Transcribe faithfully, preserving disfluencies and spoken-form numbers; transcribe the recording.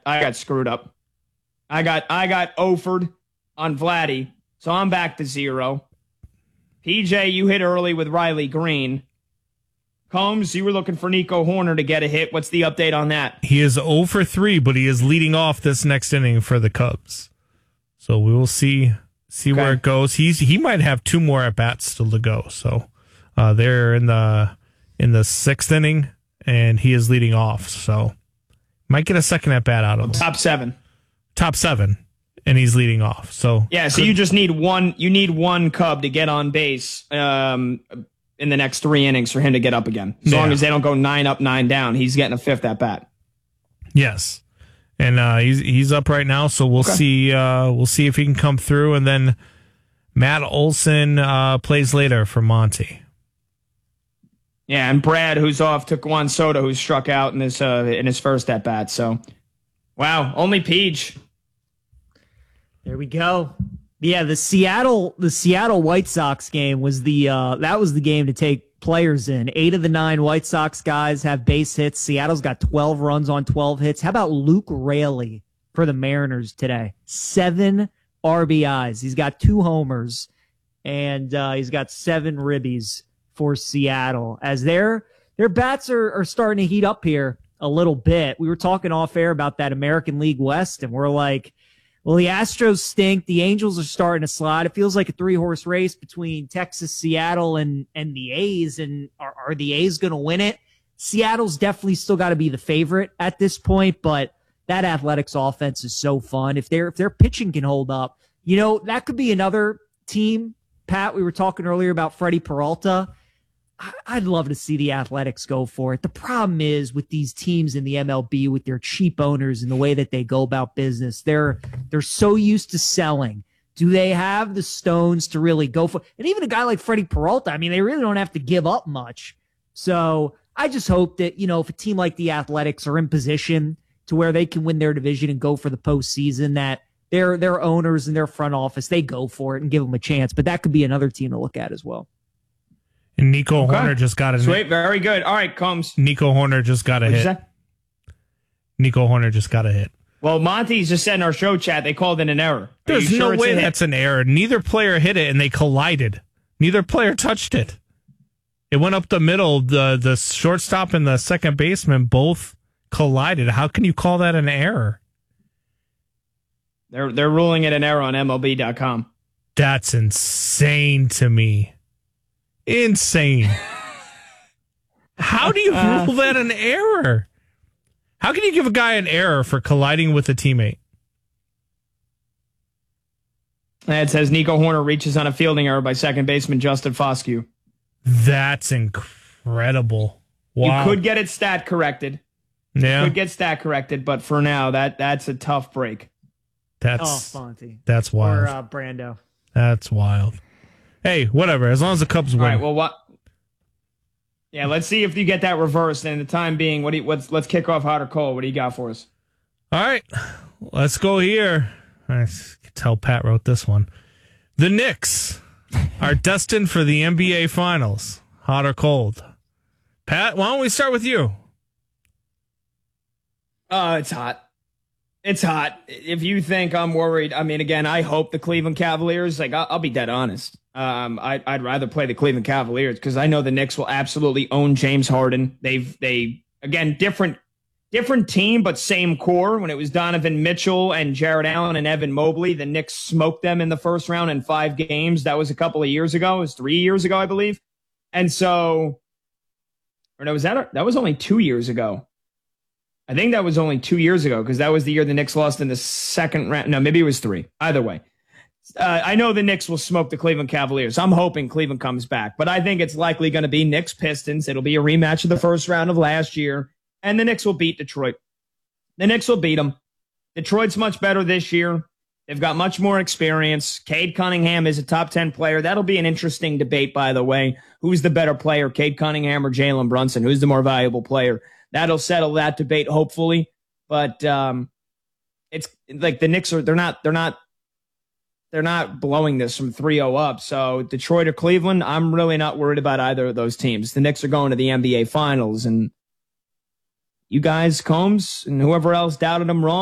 I got screwed up. I got I got offered on Vladdy, so I'm back to zero. P J, you hit early with Riley Green. Combs, you were looking for Nico Horner to get a hit. What's the update on that? He is zero for three, but he is leading off this next inning for the Cubs. So we will see see okay. where it goes. He's he might have two more at bats still to go. So uh, they're in the in the sixth inning, and he is leading off. So might get a second at bat out of him. Top seven. Top seven, and he's leading off. So yeah, so you just need one. You need one Cub to get on base. Um, in the next three innings for him to get up again. As yeah. long as they don't go nine up, nine down, he's getting a fifth at bat. Yes. And uh, he's he's up right now, so we'll okay. see uh, we'll see if he can come through, and then Matt Olson uh, plays later for Monty. Yeah, and Brad, who's off, took Juan Soto, who struck out in his uh, in his first at bat. So wow, only Peach. There we go. Yeah, the Seattle the Seattle White Sox game was the uh, that was the game to take players in. Eight of the nine White Sox guys have base hits. Seattle's got twelve runs on twelve hits. How about Luke Raley for the Mariners today? Seven R B Is. He's got two homers, and uh, he's got seven ribbies for Seattle. As their their bats are, are starting to heat up here a little bit. We were talking off air about that American League West, and we're like, well, the Astros stink. The Angels are starting to slide. It feels like a three-horse race between Texas, Seattle, and and the A's. And are, are the A's going to win it? Seattle's definitely still got to be the favorite at this point, but that Athletics offense is so fun. If their if their pitching can hold up, you know, that could be another team. Pat, we were talking earlier about Freddie Peralta. I'd love to see the Athletics go for it. The problem is with these teams in the M L B, with their cheap owners and the way that they go about business, they're they're so used to selling. Do they have the stones to really go for it? And even a guy like Freddie Peralta, I mean, they really don't have to give up much. So I just hope that, you know, if a team like the Athletics are in position to where they can win their division and go for the postseason, that their their owners and their front office, they go for it and give them a chance. But that could be another team to look at as well. And Nico okay. Horner just got a hit. Sweet, very good. All right, Combs. Nico Horner just got a What'd hit. Nico Horner just got a hit. Well, Monty's just said in our show chat they called it an error. Are There's no sure way that's an error. Neither player hit it, and they collided. Neither player touched it. It went up the middle. The the shortstop and the second baseman both collided. How can you call that an error? They're they're ruling it an error on M L B dot com. That's insane to me. Insane. How do you uh, rule that an error? How can you give a guy an error for colliding with a teammate? It says Nico Horner reaches on a fielding error by second baseman Justin Foscue. That's incredible. Wow. You could get it stat corrected. Yeah. You could get stat corrected, but for now, that that's a tough break. That's oh, Fonte. That's wild. Or uh, Brando. That's wild. Hey, whatever. As long as the Cubs win. All right. Well, what? Yeah, let's see if you get that reversed. And the time being, what do you, let's let's kick off hot or cold. What do you got for us? All right, let's go here. I can tell Pat wrote this one. The Knicks are destined for the N B A Finals. Hot or cold? Pat, why don't we start with you? Uh, it's hot. It's hot. If you think I'm worried, I mean, again, I hope the Cleveland Cavaliers, like, I'll, I'll be dead honest. Um, I, I'd rather play the Cleveland Cavaliers because I know the Knicks will absolutely own James Harden. They've, they, again, different, different team, but same core. When it was Donovan Mitchell and Jared Allen and Evan Mobley, the Knicks smoked them in the first round in five games. That was a couple of years ago. It was three years ago, I believe. And so, or no, was that, a, that was only two years ago. I think that was only two years ago because that was the year the Knicks lost in the second round. No, maybe it was three. Either way. Uh, I know the Knicks will smoke the Cleveland Cavaliers. I'm hoping Cleveland comes back, but I think it's likely going to be Knicks Pistons. It'll be a rematch of the first round of last year, and the Knicks will beat Detroit. The Knicks will beat them. Detroit's much better this year. They've got much more experience. Cade Cunningham is a top ten player. That'll be an interesting debate, by the way. Who's the better player, Cade Cunningham or Jalen Brunson? Who's the more valuable player? That'll settle that debate, hopefully. But um, it's like the Knicks are they're not they're not they're not blowing this from three oh up. So Detroit or Cleveland, I'm really not worried about either of those teams. The Knicks are going to the N B A Finals, and you guys, Combs, and whoever else doubted them wrong.